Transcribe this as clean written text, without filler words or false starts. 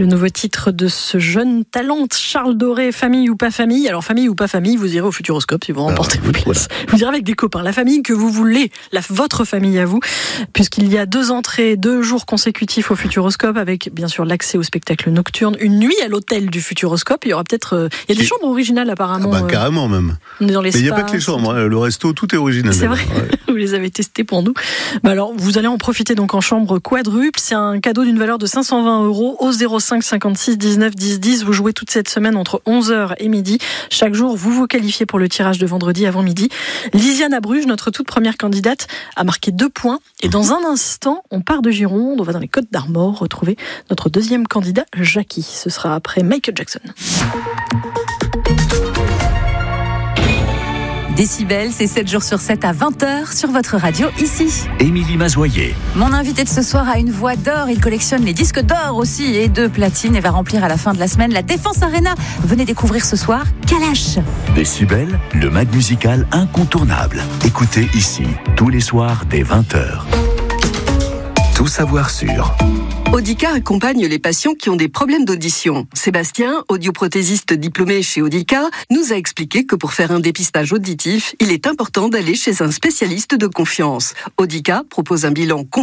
Le nouveau titre de ce jeune talent, Charles Doré, famille ou pas famille. Alors famille ou pas famille, vous irez au Futuroscope si vous remportez vos places. Voilà. Vous irez avec des copains, la famille que vous voulez, votre famille à vous, puisqu'il y a 2 entrées, 2 jours consécutifs au Futuroscope, avec bien sûr l'accès au spectacle nocturne, une nuit à l'hôtel du Futuroscope. Il y aura peut-être, il y a des chambres originales apparemment. Carrément même. Dans les mais il n'y a spas, pas que les chambres, le resto, tout est original. C'est vrai, ouais. Vous les avez testés pour nous. Alors vous allez en profiter donc en chambre quadruple. C'est un cadeau d'une valeur de 520 € au 05 56 19 10 10. Vous jouez toute cette semaine entre 11h et midi. Chaque jour, vous vous qualifiez pour le tirage de vendredi avant midi. Lisiane à Bruges, notre toute première candidate, a marqué 2 points. Et dans un instant, on part de Gironde, on va dans les Côtes d'Armor retrouver notre deuxième candidat, Jackie. Ce sera après Michael Jackson. Décibel, c'est 7 jours sur 7 à 20h sur votre radio ici. Émilie Mazoyer. Mon invité de ce soir a une voix d'or. Il collectionne les disques d'or aussi et de platine et va remplir à la fin de la semaine la Défense Arena. Venez découvrir ce soir Kalash. Décibel, le mag musical incontournable. Écoutez ici, tous les soirs dès 20h. Tout savoir sur... Audica accompagne les patients qui ont des problèmes d'audition. Sébastien, audioprothésiste diplômé chez Audica, nous a expliqué que pour faire un dépistage auditif, il est important d'aller chez un spécialiste de confiance. Audica propose un bilan complet